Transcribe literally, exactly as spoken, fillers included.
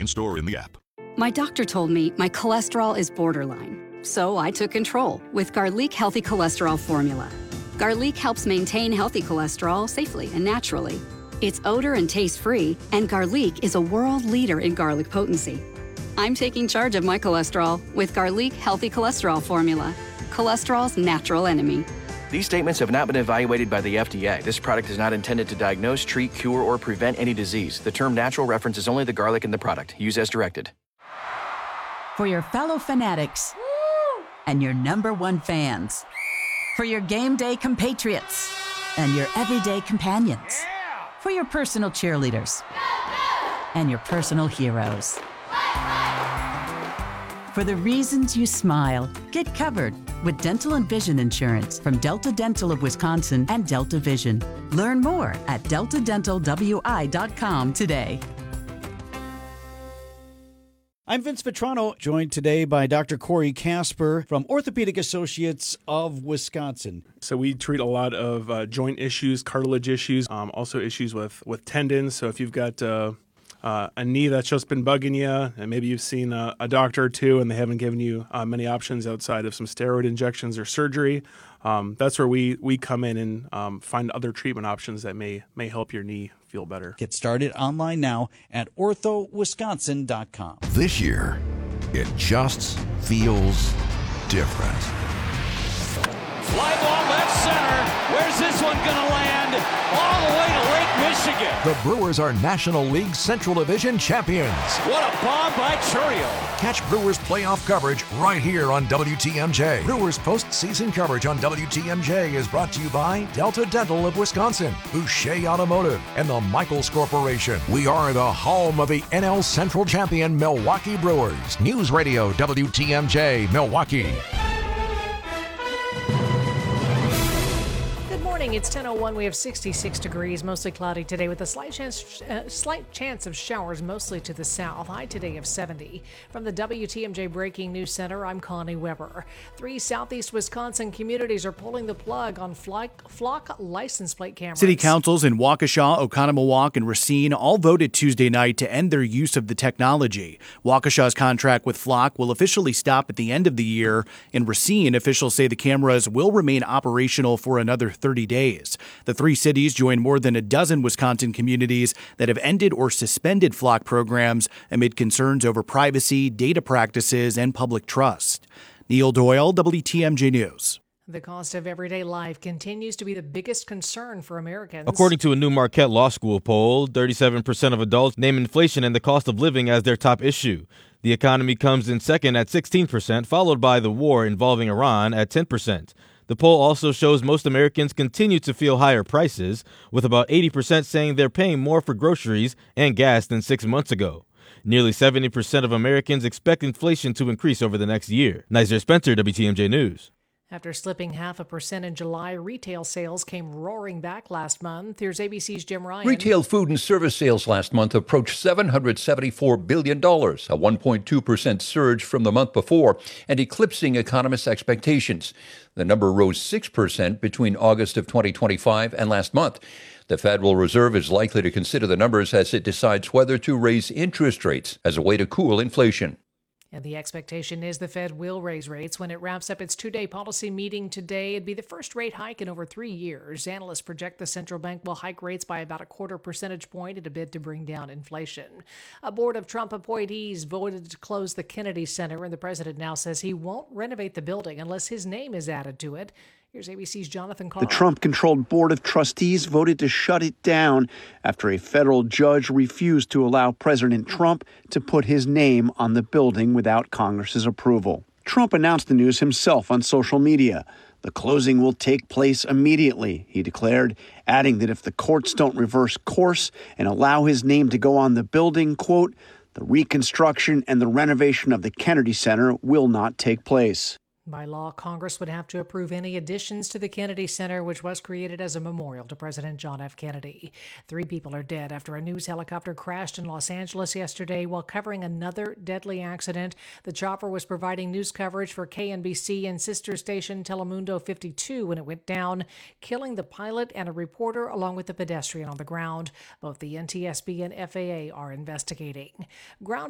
in-store or in the app. My doctor told me my cholesterol is borderline, so I took control with Garlic Healthy Cholesterol Formula. Garlic helps maintain healthy cholesterol safely and naturally. It's odor and taste-free, and Garlic is a world leader in garlic potency. I'm taking charge of my cholesterol with Garlic Healthy Cholesterol Formula, cholesterol's natural enemy. These statements have not been evaluated by the F D A. This product is not intended to diagnose, treat, cure, or prevent any disease. The term natural references only the garlic in the product. Use as directed. For your fellow fanatics Woo! And your number one fans. For your game day compatriots and your everyday companions. Yeah! For your personal cheerleaders go, go! And your personal heroes. Fight, fight! For the reasons you smile, get covered with dental and vision insurance from Delta Dental of Wisconsin and Delta Vision. Learn more at delta dental w i dot com today. I'm Vince Vetrano, joined today by Doctor Corey Casper from Orthopedic Associates of Wisconsin. So we treat a lot of uh, joint issues, cartilage issues, um, also issues with, with tendons. So if you've got uh, uh, a knee that's just been bugging you, and maybe you've seen a, a doctor or two and they haven't given you uh, many options outside of some steroid injections or surgery, um, that's where we, we come in and um, find other treatment options that may may help your knee feel better. Get started online now at ortho wisconsin dot com. This year, it just feels different. Fly ball left center. Where's this one going to land? All the way to Lake Michigan. The Brewers are National League Central Division champions. What a bomb by Churio. Catch Brewers playoff coverage right here on W T M J. Brewers postseason coverage on W T M J is brought to you by Delta Dental of Wisconsin, Boucher Automotive, and the Michaels Corporation. We are the home of the N L Central champion Milwaukee Brewers. News Radio W T M J, Milwaukee. It's ten oh one. We have sixty-six degrees, mostly cloudy today with a slight chance, uh, slight chance of showers, mostly to the south. High today of seventy. From the W T M J Breaking News Center, I'm Connie Weber. Three southeast Wisconsin communities are pulling the plug on flock, flock license plate cameras. City councils in Waukesha, Oconomowoc, and Racine all voted Tuesday night to end their use of the technology. Waukesha's contract with Flock will officially stop at the end of the year. In Racine, officials say the cameras will remain operational for another thirty days. The three cities join more than a dozen Wisconsin communities that have ended or suspended Flock programs amid concerns over privacy, data practices, and public trust. Neil Doyle, W T M J News. The cost of everyday life continues to be the biggest concern for Americans. According to a new Marquette Law School poll, thirty-seven percent of adults name inflation and the cost of living as their top issue. The economy comes in second at sixteen percent, followed by the war involving Iran at ten percent. The poll also shows most Americans continue to feel higher prices, with about eighty percent saying they're paying more for groceries and gas than six months ago. Nearly seventy percent of Americans expect inflation to increase over the next year. Nizer Spencer, W T M J News. After slipping half a percent in July, retail sales came roaring back last month. Here's A B C's Jim Ryan. Retail food and service sales last month approached seven hundred seventy-four billion dollars, a one point two percent surge from the month before, and eclipsing economists' expectations. The number rose six percent between August of twenty twenty-five and last month. The Federal Reserve is likely to consider the numbers as it decides whether to raise interest rates as a way to cool inflation. And the expectation is the Fed will raise rates when it wraps up its two-day policy meeting today. It'd be the first rate hike in over three years. Analysts project the central bank will hike rates by about a quarter percentage point in a bid to bring down inflation. A board of Trump appointees voted to close the Kennedy Center, and the president now says he won't renovate the building unless his name is added to it. Here's A B C's Jonathan Carr. The Trump-controlled Board of Trustees voted to shut it down after a federal judge refused to allow President Trump to put his name on the building without Congress's approval. Trump announced the news himself on social media. The closing will take place immediately, he declared, adding that if the courts don't reverse course and allow his name to go on the building, quote, the reconstruction and the renovation of the Kennedy Center will not take place. By law, Congress would have to approve any additions to the Kennedy Center, which was created as a memorial to President John F. Kennedy. Three people are dead after a news helicopter crashed in Los Angeles yesterday while covering another deadly accident. The chopper was providing news coverage for K N B C and sister station Telemundo fifty-two when it went down, killing the pilot and a reporter along with the pedestrian on the ground. Both the N T S B and F A A are investigating. Ground